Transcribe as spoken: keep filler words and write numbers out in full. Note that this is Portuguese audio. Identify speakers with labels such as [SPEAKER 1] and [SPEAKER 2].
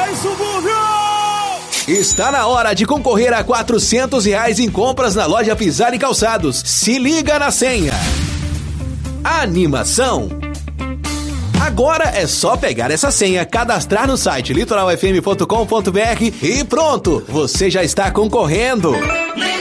[SPEAKER 1] vai, subúrbio!
[SPEAKER 2] Está na hora de concorrer a quatrocentos reais em compras na loja Pisar e Calçados. Se liga na senha. Animação. Agora é só pegar essa senha, cadastrar no site litoral f m ponto com ponto b r e pronto, você já está concorrendo.